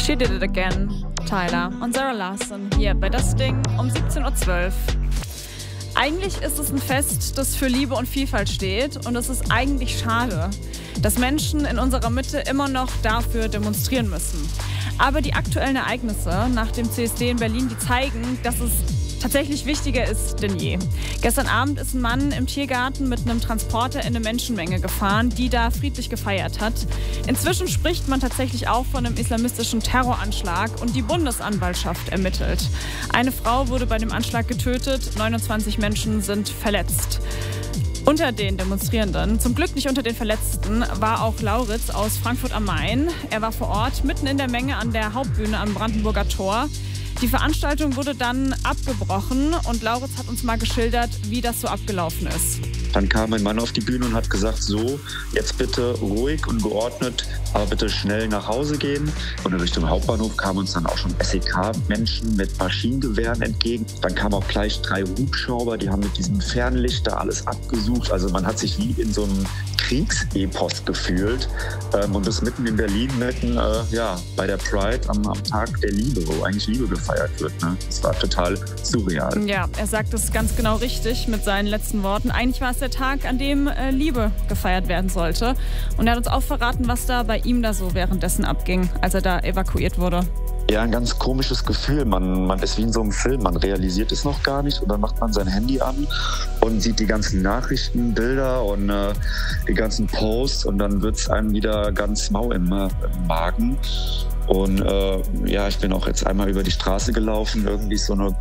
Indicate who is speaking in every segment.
Speaker 1: She Did It Again, Tyler und Sarah Larsson hier bei Das Ding um 17.12 Uhr. Eigentlich ist es ein Fest, das für Liebe und Vielfalt steht, und es ist eigentlich schade, dass Menschen in unserer Mitte immer noch dafür demonstrieren müssen. Aber die aktuellen Ereignisse nach dem CSD in Berlin, die zeigen, dass es tatsächlich wichtiger ist denn je. Gestern Abend ist ein Mann im Tiergarten mit einem Transporter in eine Menschenmenge gefahren, die da friedlich gefeiert hat. Inzwischen spricht man tatsächlich auch von einem islamistischen Terroranschlag, und die Bundesanwaltschaft ermittelt. Eine Frau wurde bei dem Anschlag getötet, 29 Menschen sind verletzt. Unter den Demonstrierenden, zum Glück nicht unter den Verletzten, war auch Lauritz aus Frankfurt am Main. Er war vor Ort, mitten in der Menge an der Hauptbühne am Brandenburger Tor. Die Veranstaltung wurde dann abgebrochen, und Lauritz hat uns mal geschildert, wie das so abgelaufen ist.
Speaker 2: Dann kam ein Mann auf die Bühne und hat gesagt, so, jetzt bitte ruhig und geordnet, aber bitte schnell nach Hause gehen. Und in Richtung Hauptbahnhof kamen uns dann auch schon SEK-Menschen mit Maschinengewehren entgegen. Dann kamen auch gleich 3 Hubschrauber, die haben mit diesem Fernlichter alles abgesucht. Also man hat sich wie in so einem Kriegsepos gefühlt. Und das mitten in Berlin, mitten bei der Pride am Tag der Liebe, wo eigentlich Liebe gefeiert wird. Ne? Das war total surreal.
Speaker 1: Ja, er sagt es ganz genau richtig mit seinen letzten Worten. Eigentlich war es der Tag, an dem Liebe gefeiert werden sollte. Und er hat uns auch verraten, was da bei ihm da so währenddessen abging, als er da evakuiert wurde.
Speaker 2: Ja, ein ganz komisches Gefühl. Man ist wie in so einem Film. Man realisiert es noch gar nicht, und dann macht man sein Handy an und sieht die ganzen Nachrichten, Bilder und die ganzen Posts, und dann wird es einem wieder ganz mau im Magen. Und ich bin auch jetzt einmal über die Straße gelaufen, irgendwie so eine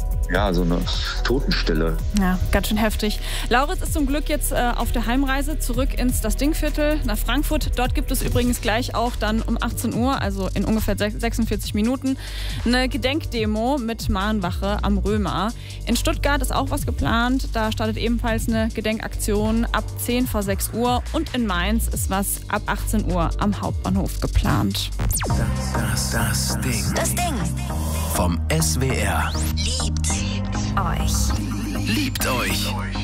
Speaker 2: Totenstille. Ja,
Speaker 1: ganz schön heftig. Lauritz ist zum Glück jetzt auf der Heimreise zurück ins Das Ding-Viertel nach Frankfurt. Dort gibt es übrigens gleich auch dann um 18 Uhr, also in ungefähr 46 Minuten, eine Gedenkdemo mit Mahnwache am Römer. In Stuttgart ist auch was geplant. Da startet ebenfalls eine Gedenkaktion ab 10 vor 6 Uhr. Und in Mainz ist was ab 18 Uhr am Hauptbahnhof geplant.
Speaker 3: Das Ding.
Speaker 4: Das Ding.
Speaker 3: Vom SWR.
Speaker 4: Liebt euch.
Speaker 3: Liebt euch.